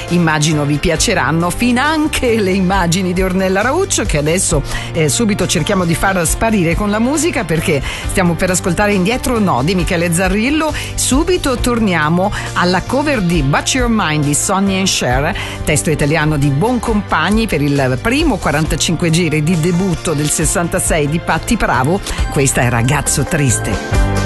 immagino vi piaceranno, finanche le immagini di Ornella Rauccio, che adesso subito cerchiamo di far sparire con la musica, perché stiamo per ascoltare Indietro No di Michele Zarrillo. Subito torniamo alla cover di But Your Mind di Sonny and Cher, testo italiano di Boncompagni per il primo 45 giri di debutto del 66 di Patti Bravo. Questa è Ragazzo Triste.